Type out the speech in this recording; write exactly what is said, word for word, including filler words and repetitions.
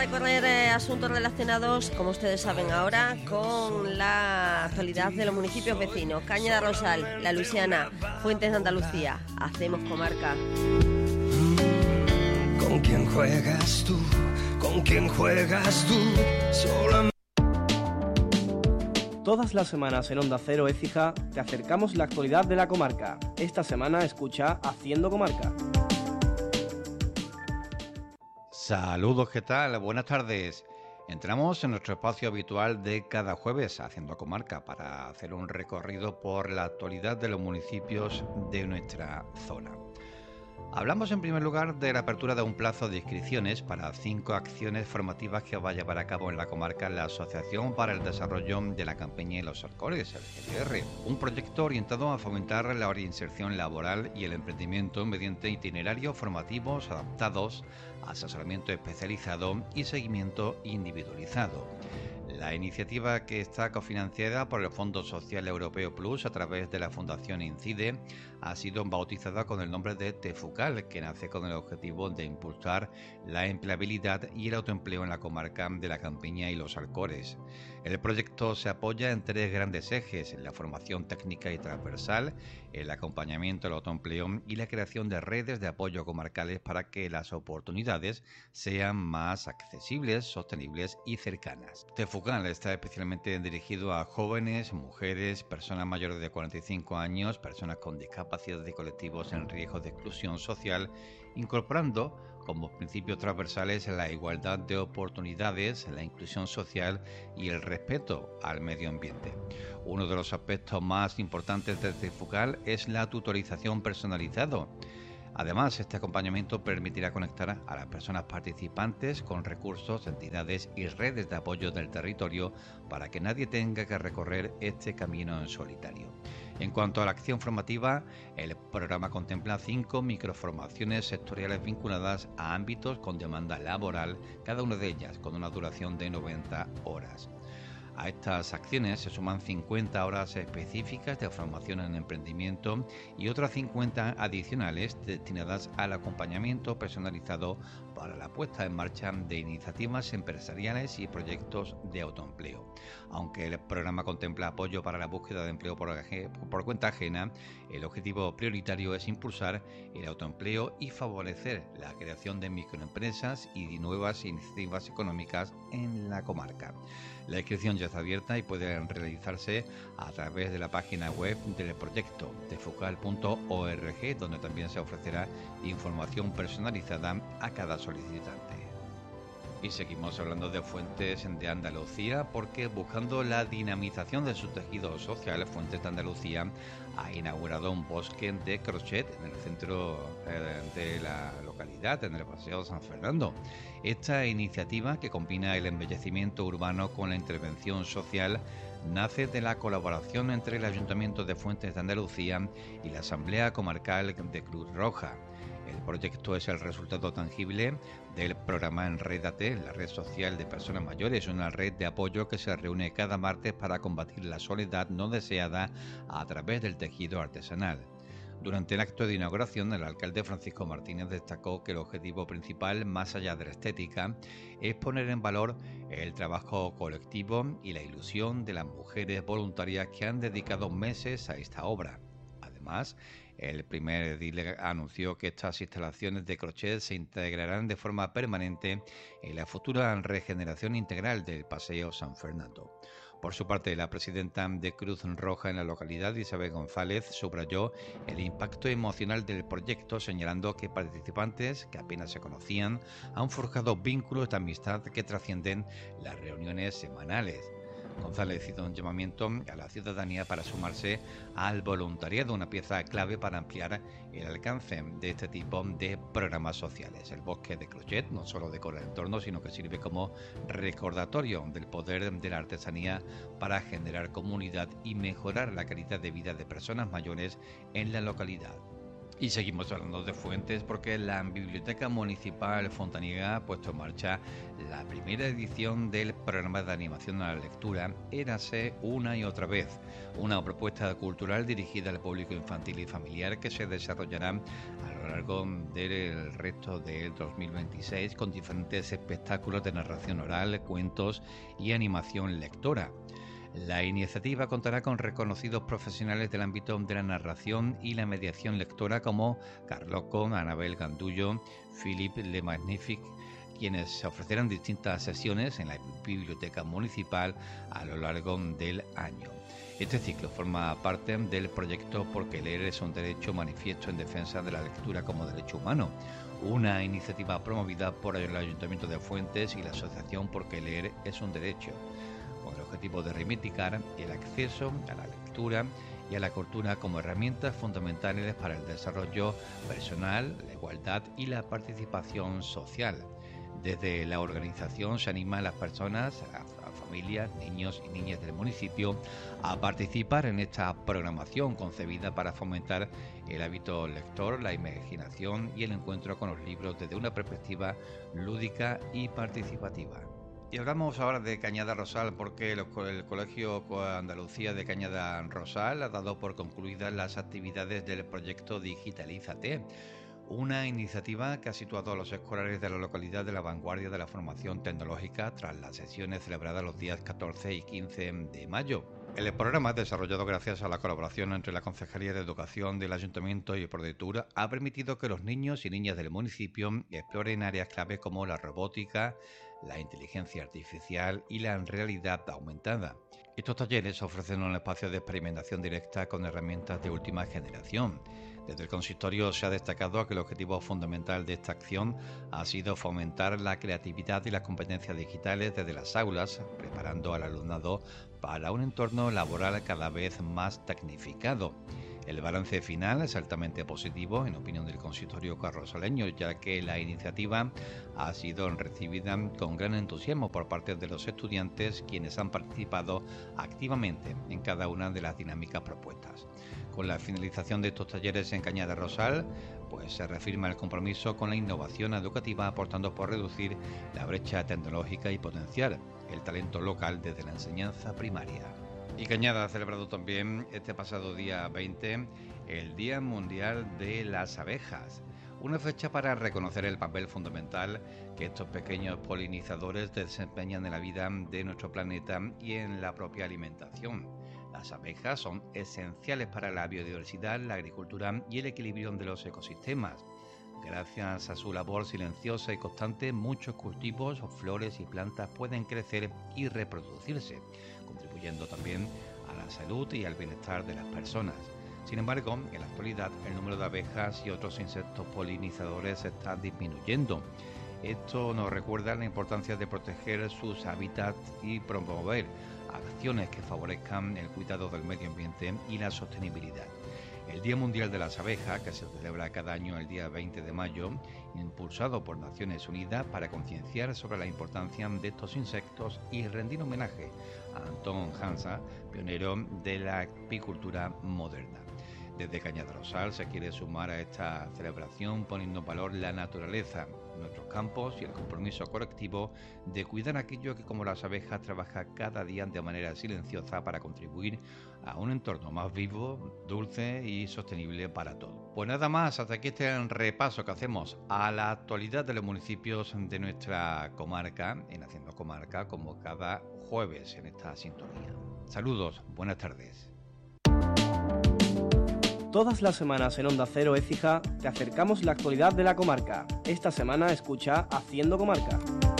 recorrer eh, asuntos relacionados, como ustedes saben ahora, con la actualidad de los municipios vecinos. Cañada Rosal, La Luisiana, Fuentes de Andalucía. Hacemos comarca. ¿Con quién juegas tú? ¿Con quién juegas tú? Solamente... Todas las semanas en Onda Cero Écija te acercamos la actualidad de la comarca. Esta semana escucha Haciendo Comarca. Saludos, ¿qué tal? Buenas tardes. Entramos en nuestro espacio habitual de cada jueves, Haciendo Comarca, para hacer un recorrido por la actualidad de los municipios de nuestra zona. Hablamos en primer lugar de la apertura de un plazo de inscripciones para cinco acciones formativas que va a llevar a cabo en la comarca la Asociación para el Desarrollo de la Campiña y los Alcores, el G D R, un proyecto orientado a fomentar la reinserción laboral y el emprendimiento mediante itinerarios formativos adaptados, asesoramiento especializado y seguimiento individualizado. La iniciativa, que está cofinanciada por el Fondo Social Europeo Plus a través de la Fundación Incide, ha sido bautizada con el nombre de TEFUCAL, que nace con el objetivo de impulsar la empleabilidad y el autoempleo en la comarca de la Campiña y los Alcores. El proyecto se apoya en tres grandes ejes: en la formación técnica y transversal, el acompañamiento al autoempleo y la creación de redes de apoyo comarcales para que las oportunidades sean más accesibles, sostenibles y cercanas. TEFUCAL está especialmente dirigido a jóvenes, mujeres, personas mayores de cuarenta y cinco años, personas con discapacidad y colectivos en riesgo de exclusión social, incorporando como principios transversales la igualdad de oportunidades, la inclusión social y el respeto al medio ambiente. Uno de los aspectos más importantes de TEFUCAL es la tutorización personalizada. Además, este acompañamiento permitirá conectar a las personas participantes con recursos, entidades y redes de apoyo del territorio para que nadie tenga que recorrer este camino en solitario. En cuanto a la acción formativa, el programa contempla cinco microformaciones sectoriales vinculadas a ámbitos con demanda laboral, cada una de ellas con una duración de noventa horas. A estas acciones se suman cincuenta horas específicas de formación en emprendimiento y otras cincuenta adicionales destinadas al acompañamiento personalizado para la puesta en marcha de iniciativas empresariales y proyectos de autoempleo. Aunque el programa contempla apoyo para la búsqueda de empleo por, por cuenta ajena, el objetivo prioritario es impulsar el autoempleo y favorecer la creación de microempresas y de nuevas iniciativas económicas en la comarca. La inscripción ya está abierta y puede realizarse a través de la página web del proyecto tefucal punto org, donde también se ofrecerá información personalizada a cada solicitante. Y seguimos hablando de Fuentes de Andalucía, porque buscando la dinamización de su tejido social, Fuentes de Andalucía ha inaugurado un bosque de crochet en el centro eh, de la localidad, en el Paseo San Fernando. Esta iniciativa, que combina el embellecimiento urbano con la intervención social, nace de la colaboración entre el Ayuntamiento de Fuentes de Andalucía y la Asamblea Comarcal de Cruz Roja. El proyecto es el resultado tangible del programa Enrédate, la red social de personas mayores, una red de apoyo que se reúne cada martes para combatir la soledad no deseada a través del tejido artesanal. Durante el acto de inauguración, el alcalde Francisco Martínez destacó que el objetivo principal, más allá de la estética, es poner en valor el trabajo colectivo y la ilusión de las mujeres voluntarias que han dedicado meses a esta obra. Además, el primer edil anunció que estas instalaciones de crochet se integrarán de forma permanente en la futura regeneración integral del Paseo San Fernando. Por su parte, la presidenta de Cruz Roja en la localidad, Isabel González, subrayó el impacto emocional del proyecto, señalando que participantes que apenas se conocían han forjado vínculos de amistad que trascienden las reuniones semanales. González hizo un llamamiento a la ciudadanía para sumarse al voluntariado, una pieza clave para ampliar el alcance de este tipo de programas sociales. El bosque de crochet no solo decora el entorno, sino que sirve como recordatorio del poder de la artesanía para generar comunidad y mejorar la calidad de vida de personas mayores en la localidad. Y seguimos hablando de fuentes porque la Biblioteca Municipal Fontaniega ha puesto en marcha la primera edición del programa de animación a la lectura Érase una y otra vez, una propuesta cultural dirigida al público infantil y familiar que se desarrollará a lo largo del resto del dos mil veintiséis con diferentes espectáculos de narración oral, cuentos y animación lectora. La iniciativa contará con reconocidos profesionales del ámbito de la narración y la mediación lectora como Carlos Con, Anabel Gandullo, Philippe Le Magnifique, quienes ofrecerán distintas sesiones en la biblioteca municipal a lo largo del año. Este ciclo forma parte del proyecto Porque leer es un derecho, manifiesto en defensa de la lectura como derecho humano, una iniciativa promovida por el Ayuntamiento de Fuentes y la asociación Porque leer es un derecho, con el objetivo de reivindicar el acceso a la lectura y a la cultura como herramientas fundamentales para el desarrollo personal, la igualdad y la participación social. Desde la organización se anima a las personas, a, a familias, niños y niñas del municipio a participar en esta programación concebida para fomentar el hábito lector, la imaginación y el encuentro con los libros desde una perspectiva lúdica y participativa. Y hablamos ahora de Cañada Rosal porque el Colegio Andalucía de Cañada Rosal ha dado por concluidas las actividades del proyecto Digitalízate, una iniciativa que ha situado a los escolares de la localidad de la vanguardia de la formación tecnológica tras las sesiones celebradas los días catorce y quince de mayo. El programa, desarrollado gracias a la colaboración entre la Concejalía de Educación del Ayuntamiento y ProDetour, ha permitido que los niños y niñas del municipio exploren áreas claves como la robótica, la inteligencia artificial y la realidad aumentada. Estos talleres ofrecen un espacio de experimentación directa con herramientas de última generación. Desde el consistorio se ha destacado que el objetivo fundamental de esta acción ha sido fomentar la creatividad y las competencias digitales desde las aulas, preparando al alumnado para un entorno laboral cada vez más tecnificado. El balance final es altamente positivo, en opinión del consistorio carrosaleño, ya que la iniciativa ha sido recibida con gran entusiasmo por parte de los estudiantes, quienes han participado activamente en cada una de las dinámicas propuestas. Con la finalización de estos talleres en Cañada Rosal, pues se reafirma el compromiso con la innovación educativa, aportando por reducir la brecha tecnológica y potenciar el talento local desde la enseñanza primaria. Y Cañada ha celebrado también este pasado día veinte el Día Mundial de las Abejas, una fecha para reconocer el papel fundamental que estos pequeños polinizadores desempeñan en la vida de nuestro planeta y en la propia alimentación. Las abejas son esenciales para la biodiversidad, la agricultura y el equilibrio de los ecosistemas. Gracias a su labor silenciosa y constante, muchos cultivos, flores y plantas pueden crecer y reproducirse, contribuyendo también a la salud y al bienestar de las personas. Sin embargo, en la actualidad el número de abejas y otros insectos polinizadores está disminuyendo. Esto nos recuerda la importancia de proteger sus hábitats y promover acciones que favorezcan el cuidado del medio ambiente y la sostenibilidad. El Día Mundial de las Abejas, que se celebra cada año el día veinte de mayo, impulsado por Naciones Unidas para concienciar sobre la importancia de estos insectos y rendir homenaje a Anton Hansa, pionero de la apicultura moderna. Desde Cañada Rosal se quiere sumar a esta celebración poniendo en valor la naturaleza, nuestros campos y el compromiso colectivo de cuidar aquello que, como las abejas, trabaja cada día de manera silenciosa para contribuir a un entorno más vivo, dulce y sostenible para todos. Pues nada más, hasta aquí este repaso que hacemos a la actualidad de los municipios de nuestra comarca, en Haciendo Comarca, como cada jueves en esta sintonía. Saludos, buenas tardes. Todas las semanas en Onda Cero Écija te acercamos la actualidad de la comarca. Esta semana escucha Haciendo Comarca.